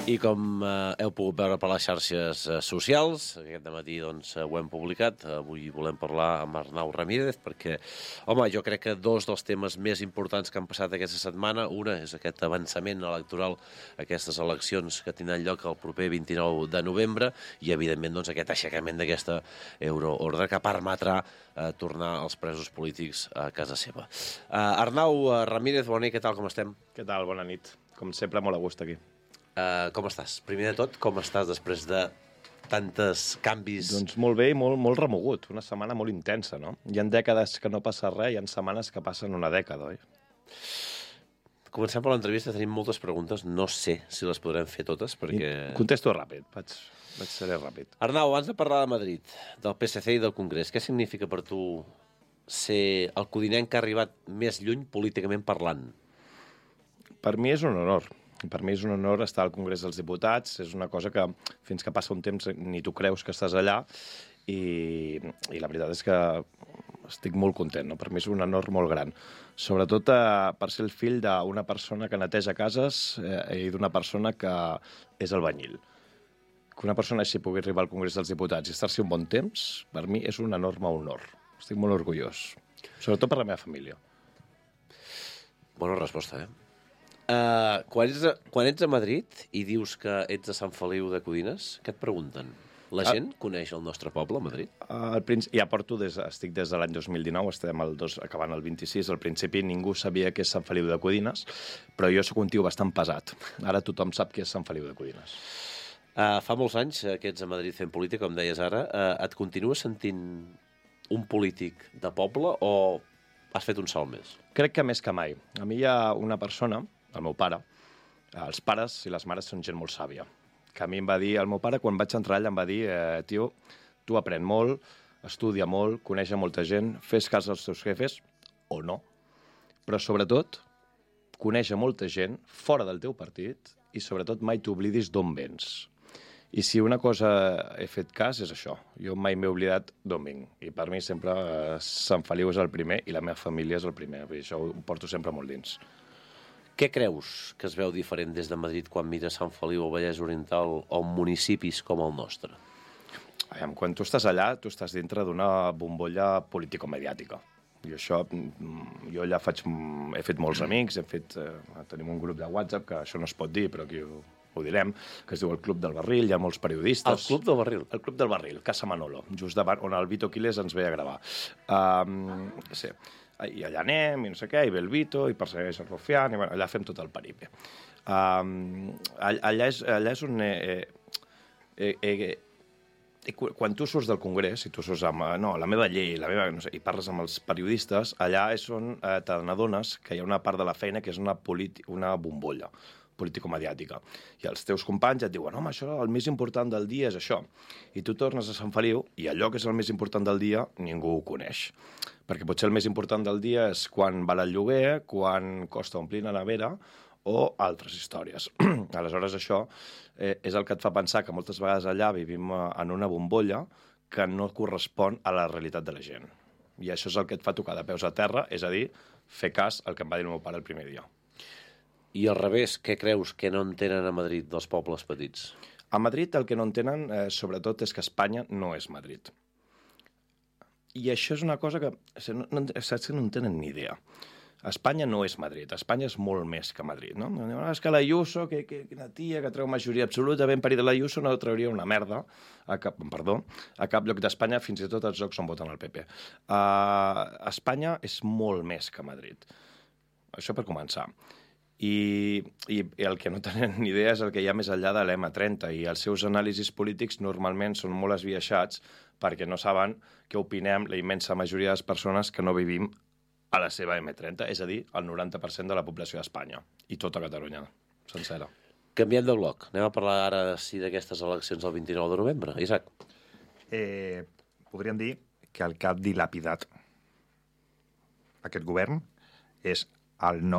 I com heu pogut veure per les xarxes socials, aquest dematí doncs, ho hem publicat. Avui volem parlar amb Arnau Ramírez perquè, home, jo crec que dos dels temes més importants que han passat aquesta setmana, una és aquest avançament electoral, aquestes eleccions que tindran lloc el proper 29 de novembre i, evidentment, doncs, aquest aixecament d'aquesta euroordre que permetrà tornar els presos polítics a casa seva. Arnau Ramírez, bona nit, què tal, com estem? Què tal? Bona nit. Com sempre, molt a gust aquí. Com estàs? Primer de tot, com estàs després de tantes canvis? Doncs molt bé i molt remogut. Una setmana molt intensa, no? Hi ha dècades que no passa res, hi ha setmanes que passen una dècada, oi? Comencem per l'entrevista, tenim moltes preguntes. No sé si les podrem fer totes, perquè... Contesto ràpid, vaig ser ràpid. Arnau, abans de parlar de Madrid, del PSC i del Congrés, què significa per tu ser el codinenc que ha arribat més lluny políticament parlant? Per mi és un honor. Per mi és un honor estar al Congrés dels Diputats. És una cosa que, fins que passa un temps, ni tu creus que estàs allà. I la veritat és que estic molt content, no? Per mi és un honor molt gran. Sobretot per ser el fill d'una persona que neteja cases i d'una persona que és albañil. Que una persona així pugui arribar al Congrés dels Diputats i estar-s'hi un bon temps, per mi és un enorme honor. Estic molt orgullós. Sobretot per la meva família. Bona resposta, Quan ets a Madrid i dius que ets de Sant Feliu de Codines, què et pregunten? La gent coneix el nostre poble, a Madrid? Ja estic des de l'any 2019, estem acabant el 26. Al principi ningú sabia què és Sant Feliu de Codines, però jo sóc un tio bastant pesat. Ara tothom sap què és Sant Feliu de Codines. Fa molts anys que ets a Madrid fent política, com deies ara. Et continues sentint un polític de poble o has fet un salt més? Crec que més que mai. A mi hi ha una persona, el meu pare, els pares i les mares són gent molt sàvia, que a mi em va dir, el meu pare quan vaig entrar allà em va dir, tio, tu aprèn molt, estudia molt, coneix molta gent, fes cas als teus jefes, o no, però sobretot coneix molta gent fora del teu partit i sobretot mai t'oblidis d'on vens. I si una cosa he fet cas és això. Jo mai m'he oblidat d'on vinc. I per mi sempre Sant Feliu és el primer i la meva família és el primer. I això ho porto sempre molt dins. Què creus que es veu diferent des de Madrid quan mires Sant Feliu o Vallès Oriental o municipis com el nostre? Quan tu estàs allà, tu estàs dintre d'una bombolla político-mediàtica. I això, jo allà he fet molts amics, tenim un grup de WhatsApp, que això no es pot dir, però aquí ho direm, que es diu el Club del Barril, hi ha molts periodistes. El Club del Barril? El Club del Barril, Casa Manolo, just davant on el Vito Quiles ens ve a gravar. Sí. I allà anem, i no sé què, i ve el Vito, i persegueix el Rufián, i allà fem tot el periple. Allà és on... quan tu surts del Congrés, i tu surts amb la meva llei, no sé, i parles amb els periodistes, allà és on te n'adones que hi ha una part de la feina que és una bombolla político-mediàtica. I els teus companys et diuen, home, això, el més important del dia és això. I tu tornes a Sant Feliu i allò que és el més important del dia ningú ho coneix. Perquè potser el més important del dia és quan val el lloguer, quan costa omplir la nevera o altres històries. Aleshores, això és el que et fa pensar que moltes vegades allà vivim en una bombolla que no correspon a la realitat de la gent. I això és el que et fa tocar de peus a terra, és a dir, fer cas al que em va dir el meu pare el primer dia. I al revés, què creus que no entenen a Madrid dels pobles petits? A Madrid el que no entenen, sobretot, és que Espanya no és Madrid. I això és una cosa que saps que no en tenen ni idea. Espanya no és Madrid, Espanya és molt més que Madrid, no? És que l'Ayuso, que una tia que treu majoria absoluta, ben parit de l'Ayuso, no trauria una merda a cap lloc d'Espanya, fins i tot els llocs on voten el PP. Espanya és molt més que Madrid. Això per començar. I el que no tenen ni idea és el que hi ha més enllà de l'M30 i els seus anàlisis polítics normalment són molt esbiaixats perquè no saben què opinem la immensa majoria de les persones que no vivim a la seva M30, és a dir, el 90% de la població d'Espanya i tota Catalunya sencera. Canviem de bloc. Anem a parlar ara d'aquestes eleccions del 29 de novembre. Isaac. Podríem dir que el que ha dilapidat aquest govern és el no